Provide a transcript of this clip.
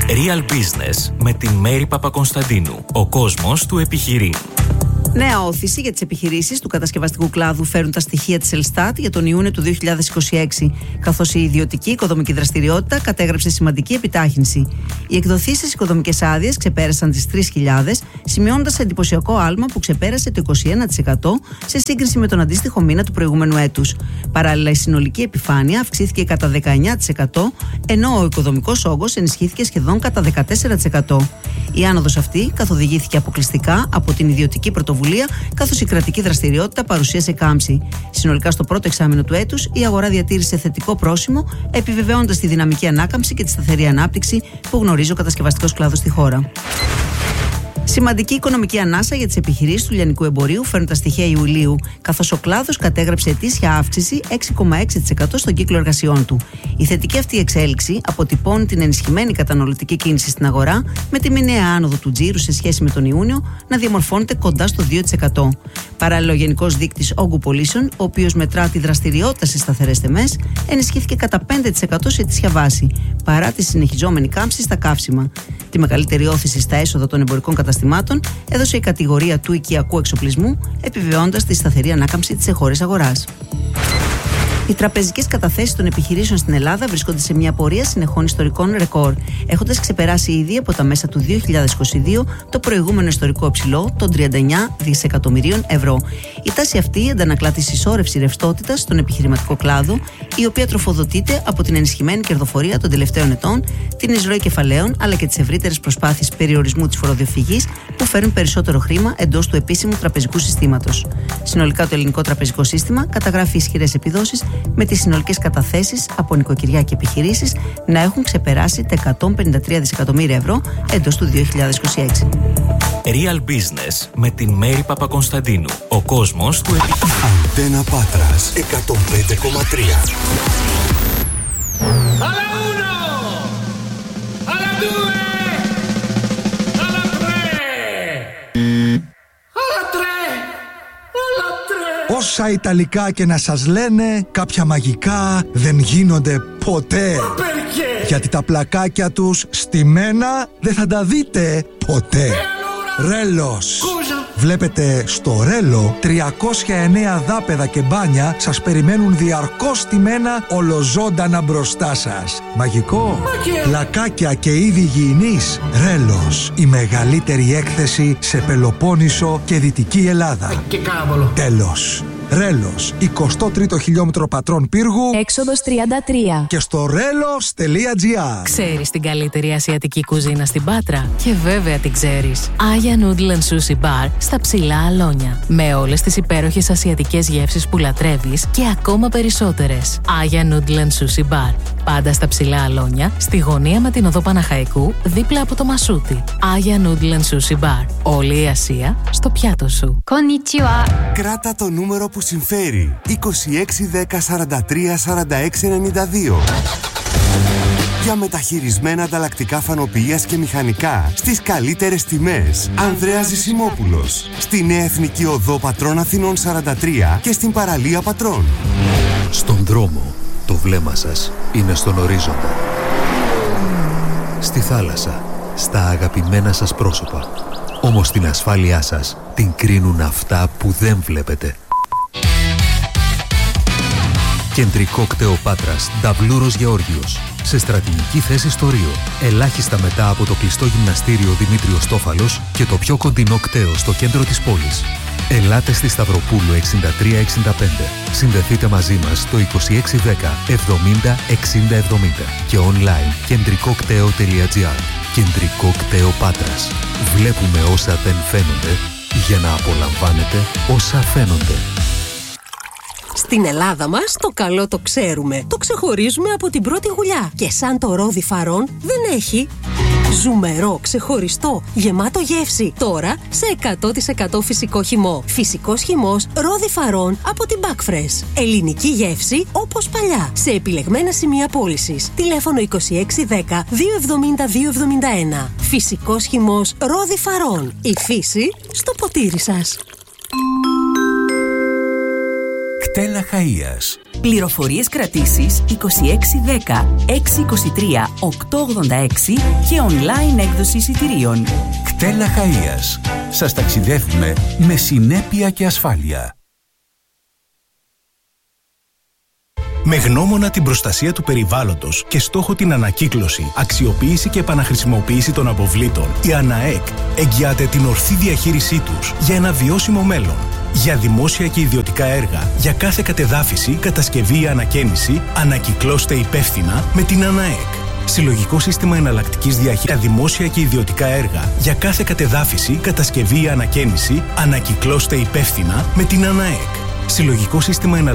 Real Business με την Μέρη Παπακονσταντίνου. Ο κόσμος του επιχειρεί. Νέα όθηση για τις επιχειρήσεις του κατασκευαστικού κλάδου φέρουν τα στοιχεία της Ελστάτ για τον Ιούνιο του 2026, καθώς η ιδιωτική οικοδομική δραστηριότητα κατέγραψε σημαντική επιτάχυνση. Οι εκδοθήσεις οικοδομικές άδειες ξεπέρασαν τις 3.000, σημειώνοντας εντυπωσιακό άλμα που ξεπέρασε το 21% σε σύγκριση με τον αντίστοιχο μήνα του προηγούμενου έτους. Παράλληλα, η συνολική επιφάνεια αυξήθηκε κατά 19%, ενώ ο οικοδομικός όγκος ενισχύθηκε σχεδόν κατά 14%. Η άνοδος αυτή καθοδηγήθηκε αποκλειστικά από την ιδιωτική πρωτοβουλία, καθώς η κρατική δραστηριότητα παρουσίασε κάμψη. Συνολικά, στο πρώτο εξάμηνο του έτους, η αγορά διατήρησε θετικό πρόσημο, επιβεβαιώνοντας τη δυναμική ανάκαμψη και τη σταθερή ανάπτυξη που γνωρίζει ο κατασκευαστικός κλάδος στη χώρα. Σημαντική οικονομική ανάσα για τις επιχειρήσεις του λιανικού εμπορίου φέρνουν τα στοιχεία Ιουλίου, καθώς ο κλάδος κατέγραψε ετήσια αύξηση 6,6% στον κύκλο εργασιών του. Η θετική αυτή εξέλιξη αποτυπώνει την ενισχυμένη καταναλωτική κίνηση στην αγορά, με τη μηνιαία άνοδο του τζίρου σε σχέση με τον Ιούνιο να διαμορφώνεται κοντά στο 2%. Παράλληλα, ο γενικός δείκτης όγκου πωλήσεων, ο οποίος μετρά τη δραστηριότητα σε σταθερές τιμές, ενισχύθηκε κατά 5% σε ετήσια βάση, παρά τη συνεχιζόμενη κάμψη στα καύσιμα. Τη μεγαλύτερη όθηση στα έσοδα των εμπορικών καταστημάτων έδωσε η κατηγορία του οικιακού εξοπλισμού, επιβεβαιώντας τη σταθερή ανάκαμψη της εγχώριας αγοράς. Οι τραπεζικές καταθέσεις των επιχειρήσεων στην Ελλάδα βρίσκονται σε μια πορεία συνεχών ιστορικών ρεκόρ, έχοντας ξεπεράσει ήδη από τα μέσα του 2022 το προηγούμενο ιστορικό υψηλό των 39 δισεκατομμυρίων ευρώ. Η τάση αυτή αντανακλά τη συσσόρευση ρευστότητας στον επιχειρηματικό κλάδο, η οποία τροφοδοτείται από την ενισχυμένη κερδοφορία των τελευταίων ετών, την εισρωή κεφαλαίων αλλά και τις ευρύτερες προσπάθειες περιορισμού της φοροδιαφυγής που φέρνουν περισσότερο χρήμα εντός του επίσημου τραπεζικού συστήματος. Συνολικά, το ελληνικό τραπεζικό σύστημα καταγράφει ισχυρές επιδόσεις, με τις συνολικές καταθέσεις από νοικοκυριά και επιχειρήσεις να έχουν ξεπεράσει τα 153 δισεκατομμύρια ευρώ εντός του 2026. Real Business με την Μέρη Παπακονσταντίνου. Ο κόσμος του επιχειρεί. Αντένα Πάτρας 105,3. Όσα Ιταλικά και να σας λένε, κάποια μαγικά δεν γίνονται ποτέ. Γιατί τα πλακάκια τους στημένα δεν θα τα δείτε ποτέ. Ρέλος. Βλέπετε, στο Ρέλο 309 δάπεδα και μπάνια σας περιμένουν διαρκώς στημένα ολοζώντανα μπροστά σας. Μαγικό. Πλακάκια και είδη υγιεινής. Ρέλος. Η μεγαλύτερη έκθεση σε Πελοπόννησο και Δυτική Ελλάδα. Τέλος. Ρέλος, 23ο χιλιόμετρο Πατρών Πύργου, έξοδος 33. Και στο relos.gr. Ξέρεις την καλύτερη ασιατική κουζίνα στην Πάτρα? Και βέβαια την ξέρεις. Aya Noodle and Sushi Bar στα Ψηλά Αλόνια. Με όλες τις υπέροχες ασιατικές γεύσεις που λατρεύεις και ακόμα περισσότερες. Aya Noodle and Sushi Bar. Πάντα στα Ψηλά Αλόνια, στη γωνία με την οδό Παναχαϊκού, δίπλα από το Μασούτι. Aya Noodle and Sushi Bar. Όλη η Ασία στο πιάτο σου. Konnichiwa. Κράτα το νούμερο που συμφέρει. 26 10 43 46 92. Για μεταχειρισμένα ανταλλακτικά φανοποιίας και μηχανικά στις καλύτερες τιμές. Ανδρέας Ζησιμόπουλος. Στη Νέα Εθνική Οδό Πατρών Αθηνών 43 και στην παραλία Πατρών. Στον δρόμο, το βλέμμα σας είναι στον ορίζοντα. Στη θάλασσα, στα αγαπημένα σας πρόσωπα. Όμως την ασφάλειά σας την κρίνουν αυτά που δεν βλέπετε. Κεντρικό κτέο Πάτρας, Νταβλούρος Γεώργιος. Σε στρατηγική θέση στο Ρίο. Ελάχιστα μετά από το κλειστό γυμναστήριο Δημήτριος Τόφαλος και το πιο κοντινό κτέο στο κέντρο της πόλης. Ελάτε στη Σταυροπούλου 6365. Συνδεθείτε μαζί μας στο 2610 70 60 70 και online κεντρικοκτέο.gr. Κεντρικό κτέο Πάτρας. Βλέπουμε όσα δεν φαίνονται για να απολαμβάνετε όσα φαίνονται. Στην Ελλάδα μας το καλό το ξέρουμε. Το ξεχωρίζουμε από την πρώτη γουλιά. Και σαν το ρόδι Φαρών δεν έχει. Ζουμερό, ξεχωριστό, γεμάτο γεύση. Τώρα σε 100% φυσικό χυμό. Φυσικός χυμός ρόδι Φαρών από την Backfresh. Ελληνική γεύση όπως παλιά. Σε επιλεγμένα σημεία πώλησης. Τηλέφωνο 2610 270 271. Φυσικός χυμός ρόδι Φαρών. Η φύση στο ποτήρι σας. Κτέλα Χαΐας. Πληροφορίες κρατήσεις 2610 623 886 και online έκδοση εισιτηρίων. Κτέλα Χαΐας. Σας ταξιδεύουμε με συνέπεια και ασφάλεια. Με γνώμονα την προστασία του περιβάλλοντος και στόχο την ανακύκλωση, αξιοποίηση και επαναχρησιμοποίηση των αποβλήτων, η ΑΝΑΕΚ εγγυάται την ορθή διαχείρισή τους για ένα βιώσιμο μέλλον. Για δημόσια και ιδιωτικά έργα, για κάθε κατεδάφιση, κατασκευή ή ανακαίνιση, ανακυκλώστε υπεύθυνα με την ΑΝΑΕΚ. Συλλογικό σύστημα εναλλακτικής διαχείρισης για δημόσια και ιδιωτικά έργα, για κάθε κατεδάφιση, κατασκευή ή ανακαίνιση, ανακυκλώστε υπεύθυνα με την ΑΝΑΕΚ. Συλλογικό σύστημα